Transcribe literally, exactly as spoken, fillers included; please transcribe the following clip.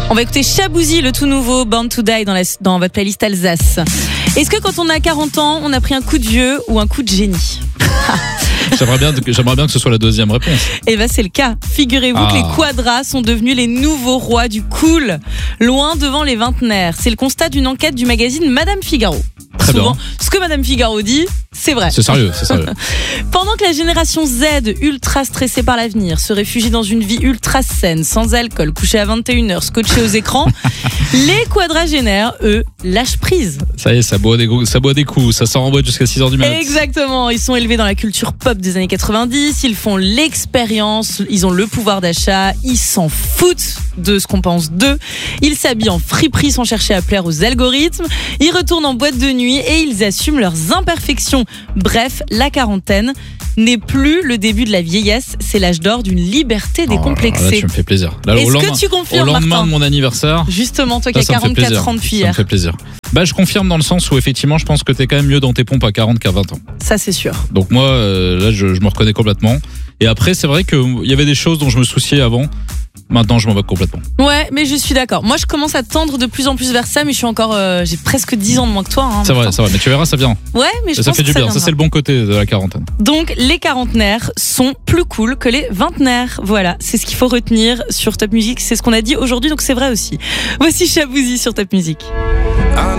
On va écouter Chabouzy, le tout nouveau Born to Die dans, la, dans votre playlist Alsace. Est-ce que quand on a quarante ans, on a pris un coup de vieux ou un coup de génie? J'aimerais bien, j'aimerais bien que ce soit la deuxième réponse. Eh ben c'est le cas. Figurez-vous ah. que les quadras sont devenus les nouveaux rois du cool, loin devant les vingtenaires. C'est le constat d'une enquête du magazine Madame Figaro. Très Souvent, bien. ce que Madame Figaro dit, c'est vrai. C'est sérieux, c'est sérieux. Pendant que la génération Z, ultra stressée par l'avenir, se réfugie dans une vie ultra saine, sans alcool, couchée à vingt et une heures, scotchée aux écrans, les quadragénaires, eux, lâchent prise. Ça y est, ça boit des, ça boit des coups, ça sort en boîte jusqu'à six heures du matin. Exactement, ils sont élevés dans la culture pop des années quatre-vingt-dix, ils font l'expérience, ils ont le pouvoir d'achat, ils s'en foutent de ce qu'on pense d'eux, ils s'habillent en friperie sans chercher à plaire aux algorithmes, ils retournent en boîte de nuit et ils assument leurs imperfections. Bref, la quarantaine n'est plus le début de la vieillesse, c'est l'âge d'or d'une liberté décomplexée. Oh, là, tu me fais plaisir. Là, Est-ce au lendemain, que tu confirmes, au lendemain Martin, de mon anniversaire, justement, toi là, qui as quarante-quatre ans depuis ça hier. me fait plaisir. Bah, je confirme dans le sens où effectivement, je pense que t'es quand même mieux dans tes pompes à quarante qu'à vingt ans. Ça, c'est sûr. Donc moi, euh, là, je, je me reconnais complètement. Et après, c'est vrai qu'il y avait des choses dont je me souciais avant. Maintenant, je m'en moque complètement. Ouais, mais je suis d'accord. Moi, je commence à tendre de plus en plus vers ça, mais je suis encore, euh, j'ai presque dix ans de moins que toi. Hein, c'est vrai, c'est vrai. Mais tu verras, ça vient. Ouais, mais je ça pense fait que du ça bien. Ça, c'est le bon côté de la quarantaine. Donc, les quarantenaires sont plus cool que les vingtenaires. Voilà, c'est ce qu'il faut retenir sur Top Music. C'est ce qu'on a dit aujourd'hui, donc c'est vrai aussi. Voici Chabouzy sur Top Music.